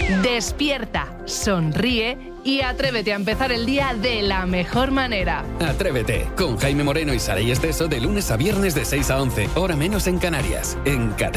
Despierta, sonríe y atrévete a empezar el día de la mejor manera. Atrévete, con Jaime Moreno y Saray Esteso de lunes a viernes de 6 a 11, hora menos en Canarias, en Cadena.